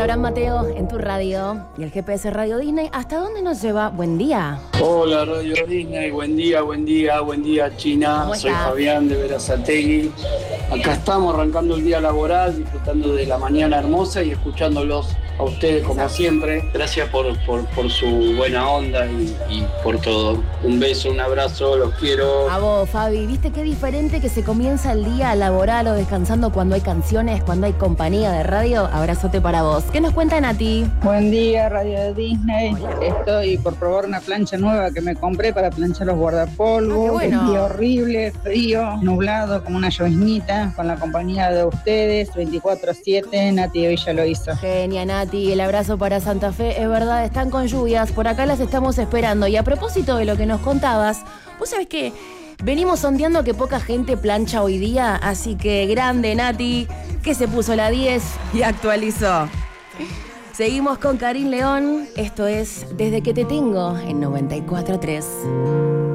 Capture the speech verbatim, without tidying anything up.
Abraham Mateo en tu radio y el G P S Radio Disney. ¿Hasta dónde nos lleva? Buen día. Hola Radio Disney, buen día, buen día, buen día China. Soy Fabián de Berazategui. Acá estamos arrancando el día laboral, disfrutando de la mañana hermosa y escuchándolos a ustedes como Exacto. siempre. Gracias por, por, por su buena onda y, y por todo. Un beso, un abrazo, los quiero. A vos, Fabi, ¿viste qué diferente que se comienza el día laboral o descansando cuando hay canciones, cuando hay compañía de radio? Abrazote para vos. ¿Qué nos cuenta Nati? Buen día, Radio de Disney. Hola. Estoy por probar una plancha nueva que me compré para planchar los guardapolvos. Ah, bueno. Un día horrible, frío, nublado, como una lloviznita, con la compañía de ustedes, veinticuatro siete, Nati de Villa lo hizo. Genia, Nati, el abrazo para Santa Fe. Es verdad, están con lluvias, por acá las estamos esperando. Y a propósito de lo que nos contabas, vos sabés que venimos sondeando que poca gente plancha hoy día, así que grande, Nati, que se puso la diez y actualizó. Seguimos con Karim León, esto es Desde que te tengo en noventa y cuatro tres.